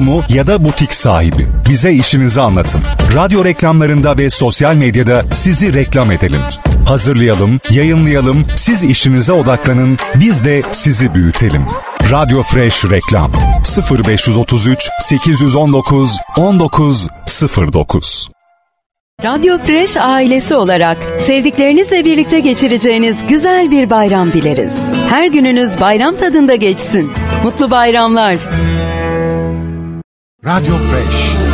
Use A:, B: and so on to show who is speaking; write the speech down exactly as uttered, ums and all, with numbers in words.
A: mu ya da butik sahibi. Bize işinizi anlatın. Radyo reklamlarında ve sosyal medyada sizi reklam edelim. Hazırlayalım, yayınlayalım, siz işinize odaklanın, biz de sizi büyütelim. Radyo Fresh Reklam sıfır beş otuz üç sekiz on dokuz on dokuz sıfır dokuz.
B: Radyo Fresh ailesi olarak sevdiklerinizle birlikte geçireceğiniz güzel bir bayram dileriz. Her gününüz bayram tadında geçsin. Mutlu bayramlar.
C: Radyo Fresh.